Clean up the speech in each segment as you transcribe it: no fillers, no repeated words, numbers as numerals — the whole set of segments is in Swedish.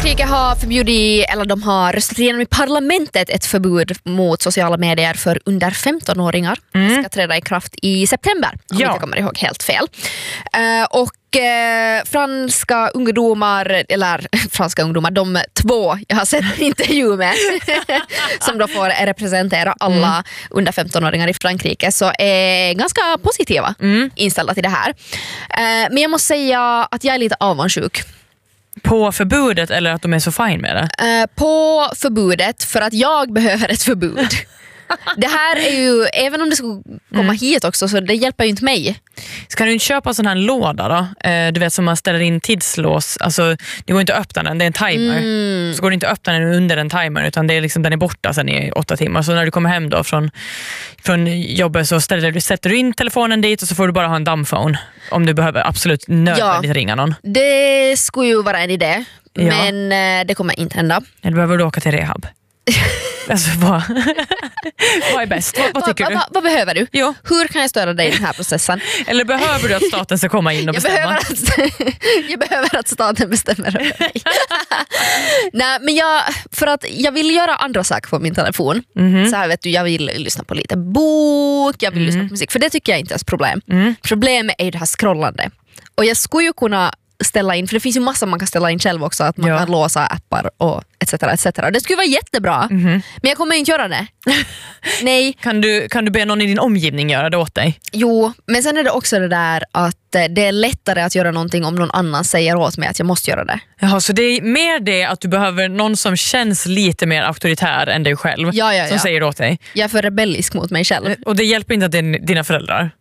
Frankrike har förbjudit, eller de har röstat igenom i parlamentet ett förbud mot sociala medier för under 15-åringar. Det ska träda i kraft i september, om jag inte kommer ihåg helt fel. Och franska ungdomar, de två jag har sett en intervju med som då får representera alla under 15-åringar i Frankrike, så är ganska positiva inställda till det här. Men jag måste säga att jag är lite avundsjuk. På förbudet eller att de är så fine med det? På förbudet, för att jag behöver ett förbud. Det här är ju, även om det ska komma hit också, så det hjälper ju inte mig. Ska du inte köpa en sån här låda då? Du vet, som man ställer in tidslås. Alltså, det går inte att öppna den, det är en timer. Så går det inte att öppna den under en timer, utan det är liksom, den är borta sen i 8 timmar. Så när du kommer hem då från jobbet så sätter du in telefonen dit och så får du bara ha en dumbphone. Om du behöver absolut nödvändigt ringa någon. Det skulle ju vara en idé, men det kommer inte hända. Eller behöver du åka till rehab? Alltså, vad är bäst? Vad tycker du? Vad behöver du? Jo. Hur kan jag stödja dig i den här processen? Eller behöver du att staten ska komma in och bestämma? Jag behöver att staten bestämmer över mig. Nej, men för att jag vill göra andra saker på min telefon. Så här, vet du, jag vill lyssna på lite bok, jag vill lyssna på musik, för det tycker jag inte är ett problem. Problemet är ju det här scrollande. Och jag skulle ju kunna ställa in, för det finns ju massa man kan ställa in själv också, att man kan låsa appar och etc. Det skulle vara jättebra, men jag kommer inte göra det. Nej. Kan du be någon i din omgivning göra det åt dig? Jo, men sen är det också det där att det är lättare att göra någonting om någon annan säger åt mig att jag måste göra det. Jaha, så det är mer det att du behöver någon som känns lite mer auktoritär än dig själv, som säger åt dig. Jag är för rebellisk mot mig själv. Och det hjälper inte att det är dina föräldrar?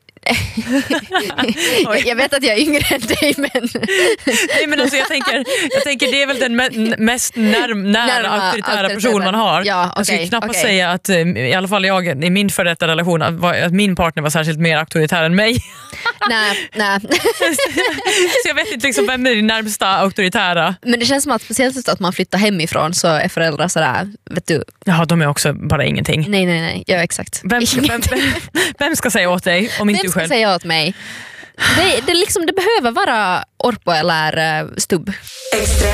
Jag vet att jag är yngre än dig, men nej, men alltså, jag tänker det är väl den mest nära auktoritära person man har. Jag skulle knappast säga att i alla fall jag i min förrätta relation att min partner var särskilt mer auktoritär än mig. Nej. Så jag vet inte liksom, vem är din närmsta auktoritära. Men det känns som att speciellt att man flyttar hemifrån så är föräldrar sådär, vet du. Ja, de är också bara ingenting. Nej, ja, exakt. Vem ska säga åt dig om inte du själv? Vem ska säga åt mig? Det behöver vara Orpo eller Stubb.